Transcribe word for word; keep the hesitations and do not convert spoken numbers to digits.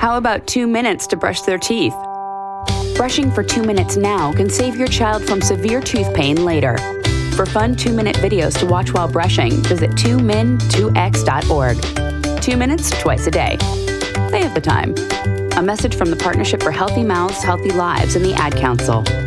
How about two minutes to brush their teeth? Brushing for two minutes now can save your child from severe tooth pain later. For fun two-minute videos to watch while brushing, visit two min two x dot org. Two minutes twice a day. Save the time. A message from the Partnership for Healthy Mouths, Healthy Lives and the Ad Council.